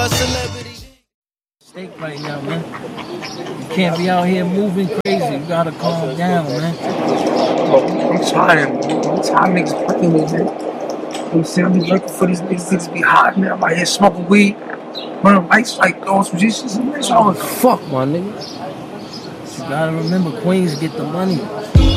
Stake right now, man. You can't be out here moving crazy. You gotta calm down, man. I'm trying, man. I'm tired of niggas playing me, man. You know what I'm saying? I'm just looking for these niggas to be hot, man. I'm out here smoking weed, running lights like those musicians, man. It's all Fuck, my nigga. You gotta remember, Queens get the money.